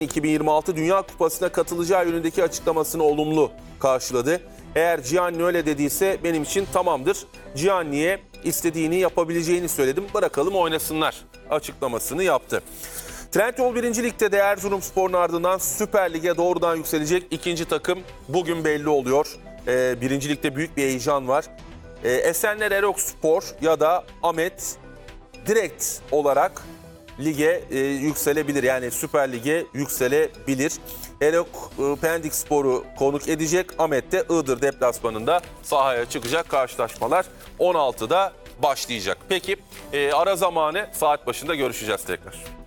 2026 Dünya Kupası'na katılacağı yönündeki açıklamasını olumlu karşıladı. Eğer Gianni öyle dediyse benim için tamamdır. Gianni'ye istediğini yapabileceğini söyledim. Bırakalım oynasınlar açıklamasını yaptı. Trendyol 1. Lig'de de Erzurumspor'un ardından Süper Lig'e doğrudan yükselecek ikinci takım bugün belli oluyor. 1. Lig'de büyük bir heyecan var. Esenler Erokspor ya da Ahmet direkt olarak lige yükselebilir. Yani Süper Lig'e yükselebilir. Erok Pendikspor'u konuk edecek. Ahmet de Iğdır deplasmanında sahaya çıkacak. Karşılaşmalar 16'da başlayacak. Peki ara zamanı saat başında görüşeceğiz tekrar.